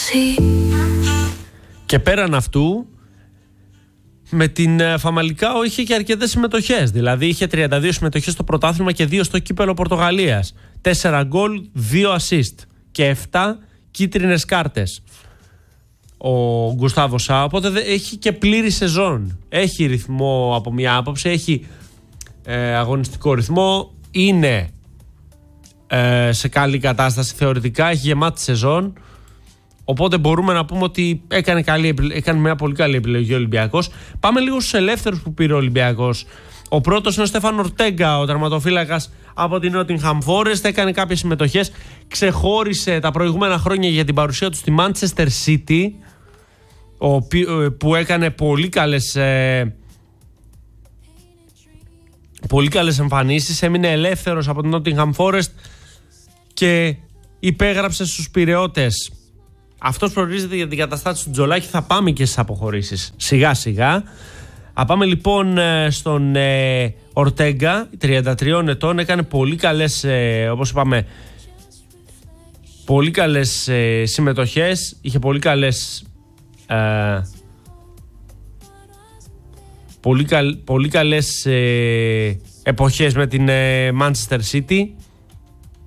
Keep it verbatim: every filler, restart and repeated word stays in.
Και πέραν αυτού, με την Φαμαλικάο είχε και αρκετές συμμετοχές. Δηλαδή είχε τριάντα δύο συμμετοχές στο πρωτάθλημα και δύο στο κύπελο Πορτογαλίας. τέσσερα γκολ, δύο assist και επτά κίτρινες κάρτες ο Γκουστάβο Σά. Οπότε έχει και πλήρη σεζόν. Έχει ρυθμό από μια άποψη, έχει ε, αγωνιστικό ρυθμό, είναι ε, σε καλή κατάσταση θεωρητικά, έχει γεμάτη σεζόν. Οπότε μπορούμε να πούμε ότι έκανε, καλή, έκανε μια πολύ καλή επιλογή ο Ολυμπιακός. Πάμε λίγο στους ελεύθερους που πήρε ο Ολυμπιακός. Ο πρώτος είναι ο Στέφαν Ορτέγκα, ο τερματοφύλακας από την Nottingham Forest. Έκανε κάποιες συμμετοχές. Ξεχώρισε τα προηγούμενα χρόνια για την παρουσία του στη Manchester City, που έκανε πολύ καλές, ε, πολύ καλές εμφανίσεις. Έμεινε ελεύθερος από την Nottingham Forest και υπέγραψε στους Πειραιώτες. Αυτός προορίζεται για την καταστάτηση του Τζολάκη. Θα πάμε και στις αποχωρήσεις σιγά σιγά. Α, πάμε λοιπόν στον ε, Ορτέγκα, τριάντα τριών ετών. Έκανε πολύ καλές, ε, όπως είπαμε, πολύ καλές ε, συμμετοχές. Είχε πολύ καλές ε, πολύ, καλ, πολύ καλές ε, εποχές με την ε, Manchester City.